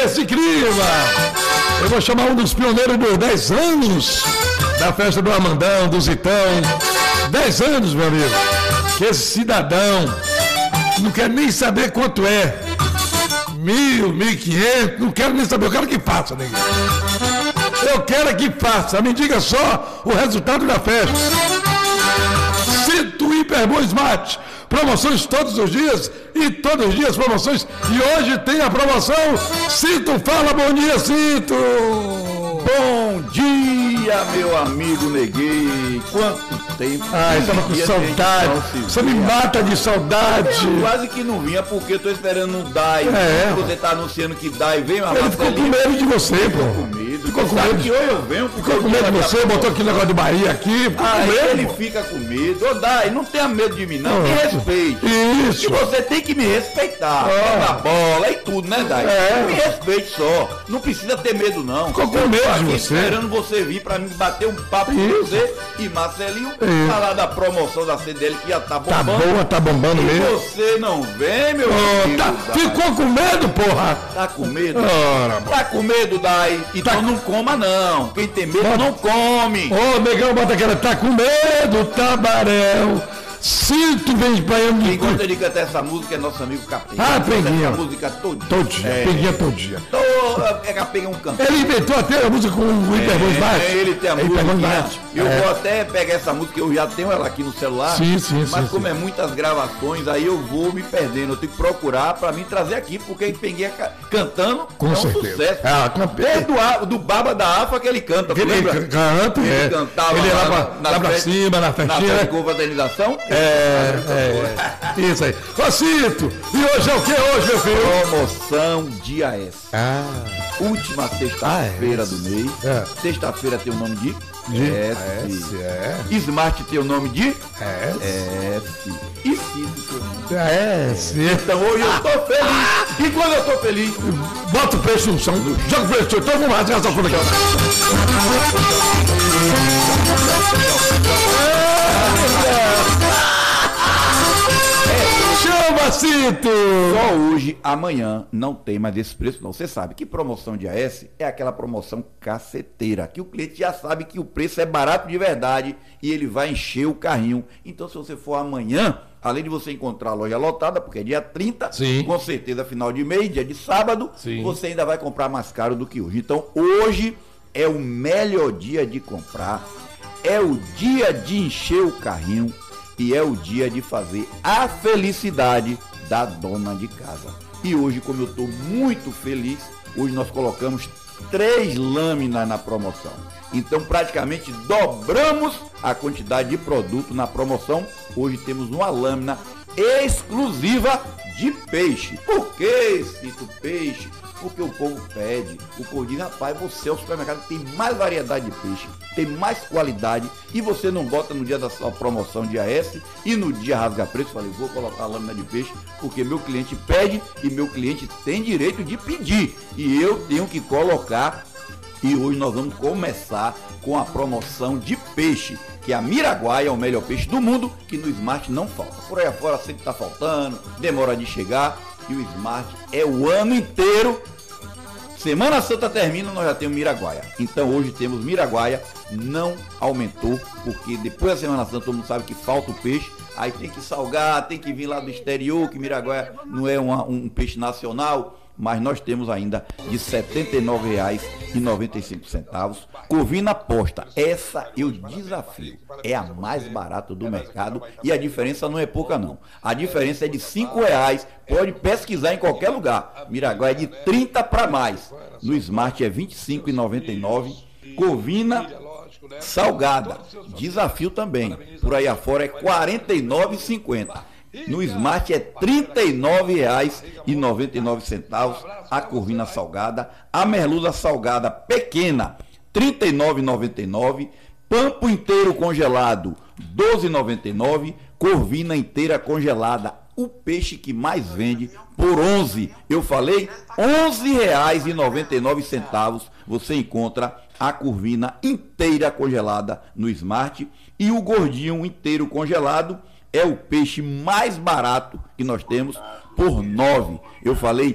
nesse clima, eu vou chamar um dos pioneiros dos 10 anos da festa do Amandão, do Zitão. 10 anos, meu amigo. Que esse cidadão não quer nem saber quanto é. 1.000, 1.500, não quero nem saber, eu quero que faça, neguinho. Eu quero que faça, me diga só o resultado da festa. Cinto Hiperbom Smart, promoções todos os dias e todos os dias promoções. E hoje tem a promoção Cinto Fala Bom Dia, Cinto. Bom dia, meu amigo Neguei. Quanto tempo? Ai, estava com saudade. Você me mata de saudade. Eu quase que não vinha porque eu tô esperando o DAI. Você tá anunciando que DAI vem uma Ele ficou com medo de você, pô. Ficou com medo. Que hoje eu venho. Ficou com medo de você, botou aquele negócio de Bahia aqui. Ele fica com medo. Ô, DAI, não tenha medo de mim, não. Me respeite. Isso. E você tem que me respeitar. Na bola e tudo, né, DAI? Me respeite só. Não precisa ter medo, não. Ficou com medo de você. Esperando você vir pra mim bater um papo com você e Marcelinho falar da promoção da CDL que já tá bombando. Tá boa, tá bombando mesmo. Você não vem, meu filho. Ficou com medo, porra? Tá com medo? Tá com medo, Dai? Então não coma, não. Quem tem medo não come. Ô, negão, bota aquela. Tá com medo, Tabaréu. Cinto vem espanhando. Quem gosta de cantar essa música é nosso amigo Capenga. Peguinha. Essa música todo dia. Peguinha todo dia. Capenga é um cantor. Ele inventou até a música com o Hiperbom Smart. Ele tem a música. Eu vou até pegar essa música, eu já tenho ela aqui no celular. Mas como é muitas gravações, aí eu vou me perdendo. Eu tenho que procurar pra mim trazer aqui, porque ele Penguinha cantando com certeza. Sucesso. Desde do Baba da Afa que ele canta. Ele canta, ele cantava ele lá pra cima, na festinha. Na confraternização. Isso aí. Cito, e hoje é o que hoje, meu filho? Promoção Dia S. Última sexta-feira do mês. Sexta-feira tem o nome de S. Smart tem o nome de S. E Cito tem o nome de S. Então hoje eu tô feliz. E quando eu tô feliz, bota o peixe no chão, joga o peixe no chão, então vamos lá, já só por aqui. Chama, Cito! Só hoje, amanhã, não tem mais esse preço, não. Você sabe que promoção de AS é aquela promoção caceteira, que o cliente já sabe que o preço é barato de verdade e ele vai encher o carrinho. Então, se você for amanhã, além de você encontrar a loja lotada, porque é dia 30, com certeza final de mês, dia de sábado, você ainda vai comprar mais caro do que hoje. Então, hoje é o melhor dia de comprar, é o dia de encher o carrinho, e é o dia de fazer a felicidade da dona de casa. E hoje, como eu estou muito feliz, hoje nós colocamos 3 lâminas na promoção. Então, praticamente dobramos a quantidade de produto na promoção. Hoje temos uma lâmina exclusiva de peixe. Por que, Cito, peixe? Porque o povo pede, o povo diz, rapaz, você é o supermercado que tem mais variedade de peixe, tem mais qualidade, e você não bota no dia da sua promoção dia S e no dia rasga preço. Falei, vou colocar a lâmina de peixe, porque meu cliente pede e meu cliente tem direito de pedir, e eu tenho que colocar. E hoje nós vamos começar com a promoção de peixe, que a Miraguaia é o melhor peixe do mundo, que no Smart não falta. Por aí afora sempre está faltando, demora de chegar, e o Smart é o ano inteiro. Semana Santa termina, nós já temos Miraguaia. Então hoje temos Miraguaia, não aumentou, porque depois da Semana Santa todo mundo sabe que falta o peixe, aí tem que salgar, tem que vir lá do exterior, que Miraguaia não é um peixe nacional, mas nós temos ainda de R$ 79,95. Corvina posta, essa eu desafio, é a mais barata do mercado e a diferença não é pouca não. A diferença é de R$ 5,00, pode pesquisar em qualquer lugar. Miraguaia é de 30 para mais. No Smart é R$ 25,99. Corvina salgada, desafio também. Por aí afora é R$ 49,50. No Smart é R$ 39,99 a corvina salgada, a merluza salgada pequena R$ 39,99, pampo inteiro congelado R$ 12,99, corvina inteira congelada, o peixe que mais vende por 11, eu falei R$ 11,99, você encontra a corvina inteira congelada no Smart e o gordinho inteiro congelado é o peixe mais barato que nós temos por 9. Eu falei R$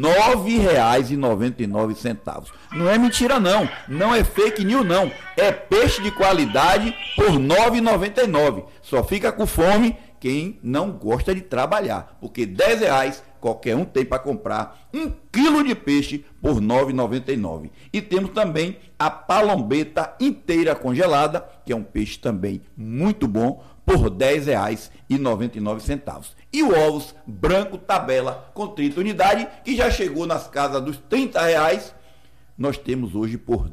9,99. Não é mentira não, não é fake news não. É peixe de qualidade por R$ 9,99. Só fica com fome quem não gosta de trabalhar, porque R$ 10 qualquer um tem para comprar 1 quilo de peixe por R$ 9,99. E temos também a palombeta inteira congelada, que é um peixe também muito bom, por R$ 10,99. E o ovos branco tabela com 30 unidades, que já chegou nas casas dos R$ 30, nós temos hoje por R$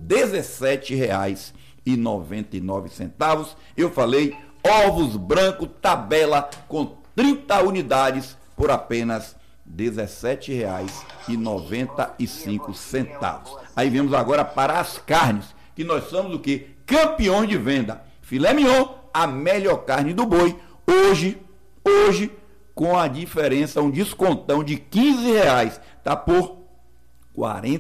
17,99. Eu falei ovos branco tabela com 30 unidades por apenas R$ 17,95. Aí vemos agora para as carnes, que nós somos o quê? Campeões de venda. Filé mignon, a melhor carne do boi, hoje, com a diferença, um descontão de R$ 15, está por R$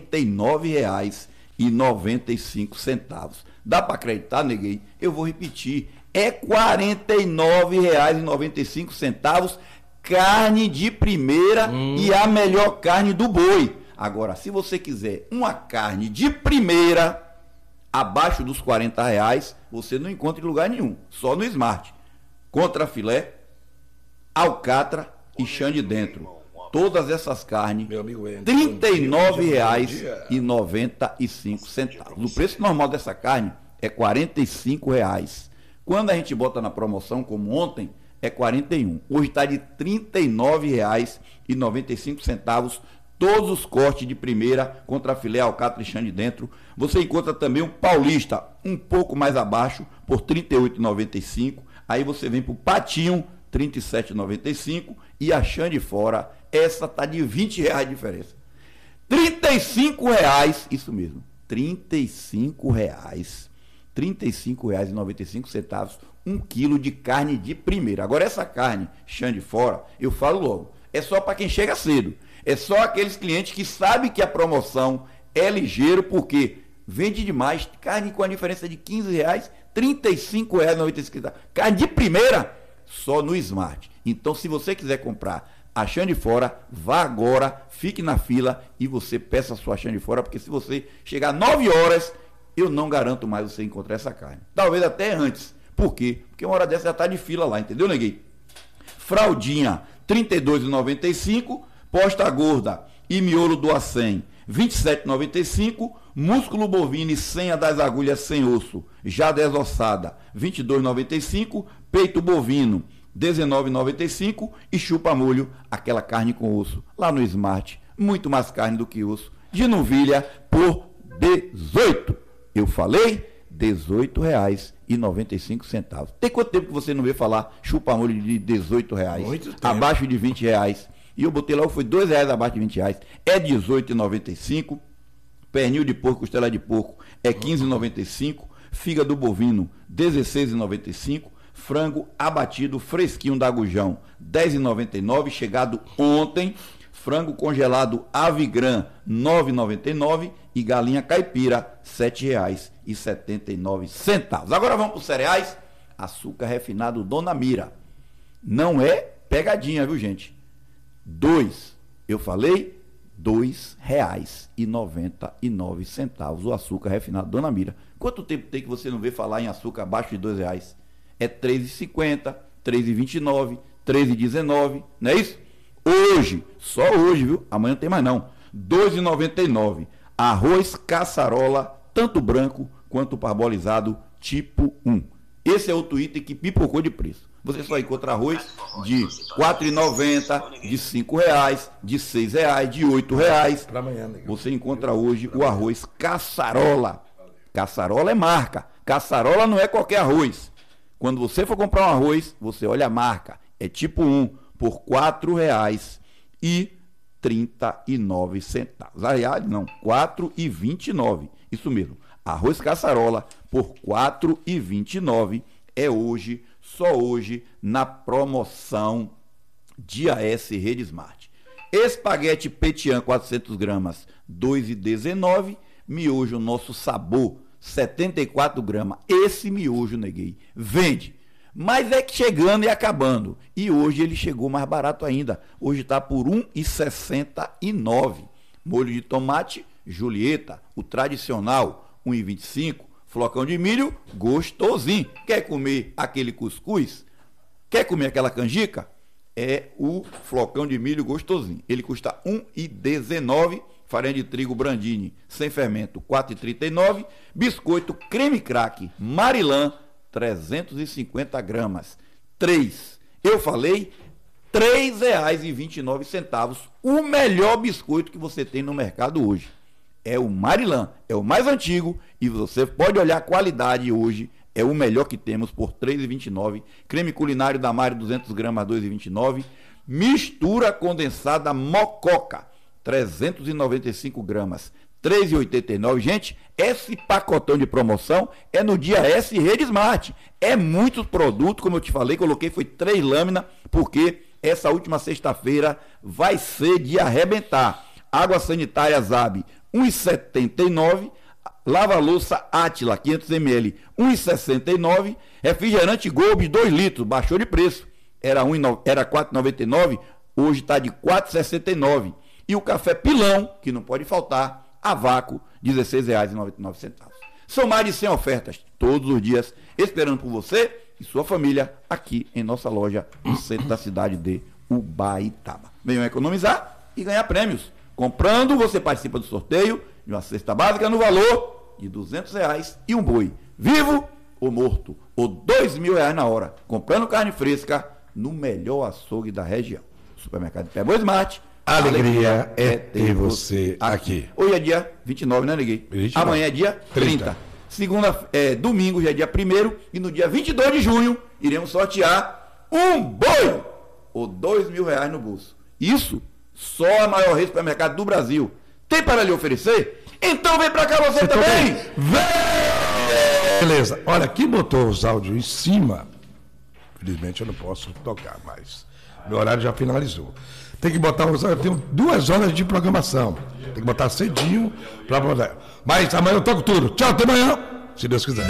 49,95. Dá para acreditar, neguei? Eu vou repetir, é R$ 49,95, carne de primeira e a melhor carne do boi. Agora, se você quiser uma carne de primeira, abaixo dos R$ 40, você não encontra em lugar nenhum, só no Smart. Contrafilé, alcatra e chã de dentro. Todas essas carnes, R$ 39,95. O preço normal dessa carne é R$ 45. Quando a gente bota na promoção, como ontem, é R$ 41. Hoje está de R$ 39,95. Todos os cortes de primeira, contrafilé, alcatra e chã de dentro. Você encontra também um paulista, um pouco mais abaixo, por R$ 38,95. Aí você vem para o patinho, R$ 37,95. E a chã de fora, essa está de R$ 20 a diferença. R$ 35, isso mesmo, R$ 35. R$ 35,95, 1 quilo de carne de primeira. Agora essa carne, chã de fora, eu falo logo, é só para quem chega cedo. É só aqueles clientes que sabem que a promoção é ligeiro, porque vende demais. Carne com a diferença de R$ 15, R$ 35,95. Carne de primeira, só no Smart. Então, se você quiser comprar a chã de fora, vá agora, fique na fila e você peça a sua chã de fora, porque se você chegar 9 horas, eu não garanto mais você encontrar essa carne. Talvez até antes. Por quê? Porque uma hora dessa já está de fila lá, entendeu, neguinho? Fraldinha, R$ 32,95. Posta gorda e miolo do acém, R$ 27,95. Músculo bovino e senha das agulhas sem osso, já desossada, R$ 22,95. Peito bovino, R$ 19,95. E chupa molho, aquela carne com osso, lá no Smart, muito mais carne do que osso, de novilha por 18. Eu falei R$ 18,95. Tem quanto tempo que você não vê falar chupa molho de R$ 18? Muito tempo. Abaixo de R$ 20. E eu botei lá, foi R$ 2 abaixo de R$ 20. É R$ 18,95. Pernil de porco, costela de porco é R$ 15,95. Fígado bovino, R$ 16,95. Frango abatido, fresquinho da Gujão, R$ 10,99. Chegado ontem. Frango congelado Avigran, R$ 9,99. E galinha caipira, R$ 7,79. Agora vamos para os cereais. Açúcar refinado Dona Mira. Não é pegadinha, viu, gente? Eu falei R$ 2,99 o açúcar refinado Dona Mira. Quanto tempo tem que você não vê falar em açúcar abaixo de R$ 2? É R$ 3,50, R$ 3,29, R$ 3,19, não é isso? Hoje, só hoje, viu? Amanhã não tem mais não. R$ 2,99. Arroz caçarola, tanto branco quanto parbolizado, tipo 1. Esse é outro item que pipocou de preço. Você só encontra arroz de R$ 4,90, de R$ 5, de R$ 6, de R$ 8. Para amanhã, né? Você encontra hoje o arroz caçarola. Caçarola é marca. Caçarola não é qualquer arroz. Quando você for comprar um arroz, você olha a marca. É tipo 1 por R$ 4,39. Aliás, não, R$ 4,29. Isso mesmo. Arroz caçarola por R$ 4,29 é hoje, só hoje, na promoção de AS Rede Smart. Espaguete Petian 400 gramas, R$ 2,19. Miojo Nosso Sabor, 74 gramas. Esse miojo, neguei, vende. Mas é que chegando e acabando. E hoje ele chegou mais barato ainda. Hoje está por R$ 1,69. Molho de tomate, Julieta, o tradicional, R$ 1,25. Flocão de milho, gostosinho. Quer comer aquele cuscuz? Quer comer aquela canjica? É o flocão de milho gostosinho. Ele custa R$ 1,19. Farinha de trigo Brandini, sem fermento, R$ 4,39. Biscoito creme craque Marilã, 350 gramas. 3. Eu falei R$ 3,29. O melhor biscoito que você tem no mercado hoje. É o Marilã, é o mais antigo e você pode olhar a qualidade hoje. É o melhor que temos por R$ 3,29. Creme culinário da Mari, 200 gramas, R$ 2,29. Mistura condensada Mococa, 395 gramas, R$ 3,89. Gente, esse pacotão de promoção é no dia S Rede Smart. É muito produto, como eu te falei, coloquei, foi 3 lâminas, porque essa última sexta-feira vai ser de arrebentar. Água sanitária Zab, R$ 1,79. Lava-louça Átila, 500 ml, R$ 1,69. Refrigerante Gold, 2 litros, baixou de preço. Era R$ 4,99, hoje está de R$ 4,69. E o café Pilão, que não pode faltar, a vácuo, R$ 16,99. São mais de 100 ofertas todos os dias, esperando por você e sua família aqui em nossa loja no centro da cidade de Ubaitaba. Venham economizar e ganhar prêmios. Comprando, você participa do sorteio de uma cesta básica no valor de R$ 200 e um boi, vivo ou morto, ou R$ 2.000 na hora. Comprando carne fresca no melhor açougue da região. Supermercado de Pebo Smart. A alegria é ter você aqui. Hoje é dia 29, né, Liguei? 29. Amanhã é dia 30. Domingo já é dia 1º e no dia 22 de junho iremos sortear um boi ou R$ 2.000 no bolso. Isso só a maior rede de supermercado do Brasil tem para lhe oferecer? Então vem pra cá você também! Vem! Beleza, olha, quem botou os áudios em cima, infelizmente eu não posso tocar, mas meu horário já finalizou. Tem que botar os áudios, eu tenho 2 horas de programação. Tem que botar cedinho para botar. Mas amanhã eu toco tudo. Tchau, até amanhã, se Deus quiser.